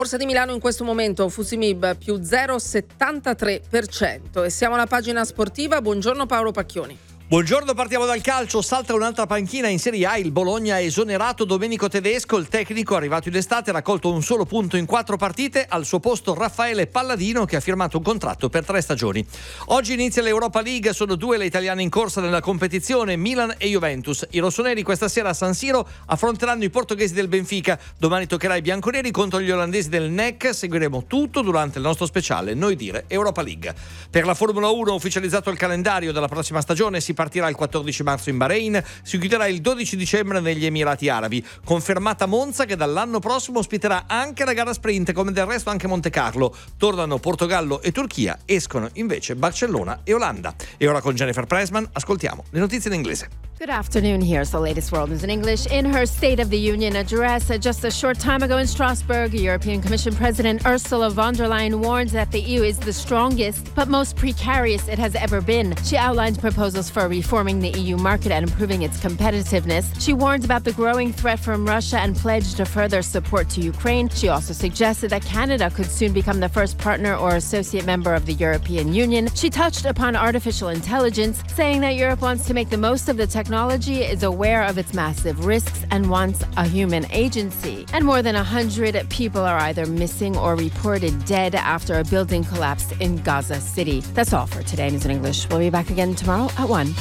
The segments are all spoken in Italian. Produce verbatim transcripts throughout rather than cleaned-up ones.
Borsa di Milano in questo momento, Fusimib più zero virgola settantatré per cento. E siamo alla pagina sportiva. Buongiorno Paolo Pacchioni. Buongiorno, partiamo dal calcio. Salta un'altra panchina in Serie A. Il Bologna ha esonerato Domenico Tedesco. Il tecnico, arrivato in estate, ha raccolto un solo punto in quattro partite. Al suo posto Raffaele Palladino, che ha firmato un contratto per tre stagioni. Oggi inizia l'Europa League. Sono due le italiane in corsa nella competizione, Milan e Juventus. I rossoneri questa sera a San Siro affronteranno i portoghesi del Benfica. Domani toccherà ai bianconeri contro gli olandesi del N E C. Seguiremo tutto durante il nostro speciale Noi Dire Europa League. Per la Formula uno, ufficializzato il calendario della prossima stagione, si partirà il quattordici marzo in Bahrain, si chiuderà il dodici dicembre negli Emirati Arabi. Confermata Monza, che dall'anno prossimo ospiterà anche la gara sprint, come del resto anche Montecarlo. Tornano Portogallo e Turchia, escono invece Barcellona e Olanda. E ora con Jennifer Pressman ascoltiamo le notizie in inglese. Good afternoon. Here's the latest world news in English. In her State of the Union address just a short time ago in Strasbourg, European Commission President Ursula von der Leyen warned that the E U is the strongest but most precarious it has ever been. She outlined proposals for reforming the E U market and improving its competitiveness. She warned about the growing threat from Russia and pledged to further support to Ukraine. She also suggested that Canada could soon become the first partner or associate member of the European Union. She touched upon artificial intelligence, saying that Europe wants to make the most of the technology Technology is aware of its massive risks and wants a human agency. And more than one hundred people are either missing or reported dead after a building collapsed in Gaza City. That's all for today, News in English. We'll be back again tomorrow at one.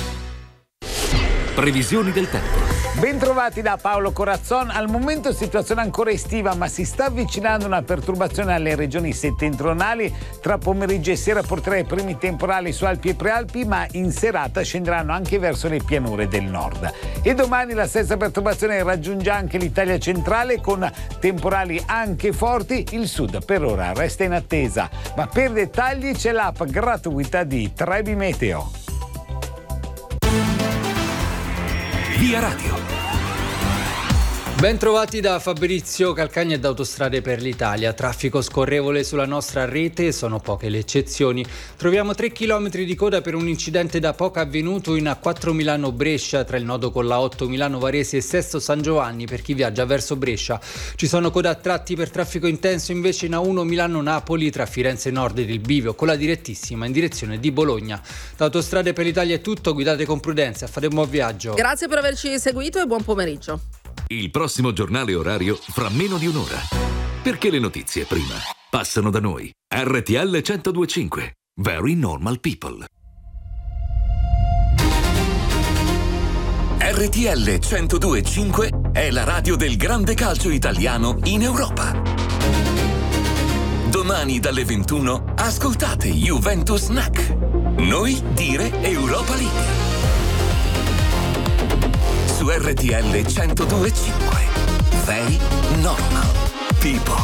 Previsioni del tempo. Bentrovati da Paolo Corazzon. Al momento situazione ancora estiva, ma si sta avvicinando una perturbazione alle regioni settentrionali. Tra pomeriggio e sera porterà i primi temporali su Alpi e Prealpi, ma in serata scenderanno anche verso le pianure del nord. E domani la stessa perturbazione raggiunge anche l'Italia centrale, con temporali anche forti. Il sud per ora resta in attesa, ma per dettagli c'è l'app gratuita di Trebi Meteo. Via Radio. Ben trovati da Fabrizio Calcagna e da Autostrade per l'Italia. Traffico scorrevole sulla nostra rete, sono poche le eccezioni. Troviamo tre chilometri di coda per un incidente da poco avvenuto in A quattro Milano-Brescia, tra il nodo con la otto Milano-Varese e Sesto San Giovanni per chi viaggia verso Brescia. Ci sono code a tratti per traffico intenso invece in A uno Milano-Napoli, tra Firenze Nord ed il Bivio, con la direttissima in direzione di Bologna. Da Autostrade per l'Italia è tutto, guidate con prudenza, fate un buon viaggio. Grazie per averci seguito e buon pomeriggio. Il prossimo giornale orario fra meno di un'ora. Perché le notizie prima passano da noi. R T L centodue e cinque. Very Normal People. R T L centodue e cinque è la radio del grande calcio italiano in Europa. Domani dalle ventuno ascoltate Juventus N E C. Noi dire Europa League. Su R T L centodue e cinque. Very Normal People.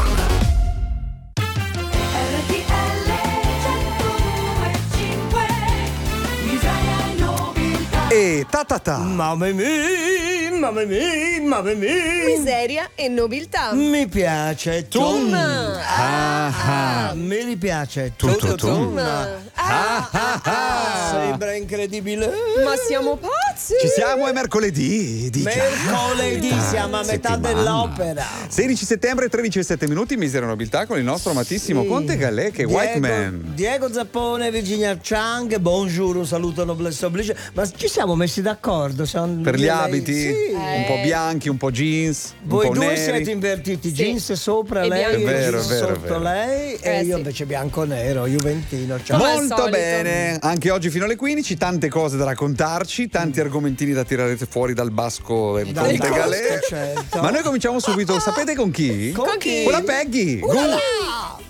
R T L centodue e cinque. Miseria e nobiltà. E ta ta ta. Mamma mia, mamma mia, mamma mia. Miseria e nobiltà. Mi piace Tum. Ah, ah. Mi ripiace Tutto tutto tum. tum. Ah, ah, ah. Sembra incredibile. Ma siamo pazzi. Ci siamo, è mercoledì di Mercoledì già, siamo a metà settimana. dell'opera. sedici settembre, tredici e sette minuti, Miseria e Nobiltà con il nostro amatissimo Sì. Conte Galè, che è Diego, White Man. Diego Zappone, Virginia Chang, bonjour, un saluto noblesse oblige. Ma ci siamo messi d'accordo? Siamo Per gli lei- abiti, Sì. un po' bianchi, un po' jeans, un Voi po' due neri. siete invertiti, Sì. jeans sopra E lei, bianco. È vero, jeans è vero, è sotto vero. lei Eh, e io sì. invece bianco-nero, juventino. Ciao. Come al Molto solito. bene, anche oggi fino alle quindici, tante cose da raccontarci, tanti argomentini da tirare fuori dal basco e Dal Conte basco, Galè. certo. Ma noi cominciamo subito, sapete con chi? Con chi? Con la Peggy. Urla! Good-